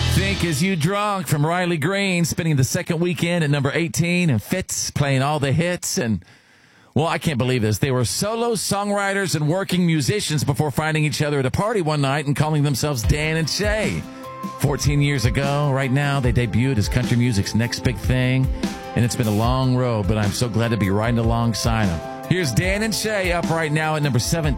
Think Is You Drunk from Riley Green, spending the second weekend at number 18, and Fitz playing all the hits. And, well, I can't believe this. They were solo songwriters and working musicians before finding each other at a party one night and calling themselves Dan and Shay. 14 years ago, right now, they debuted as country music's next big thing. And it's been a long road, but I'm so glad to be riding alongside them. Here's Dan and Shay up right now at number 17.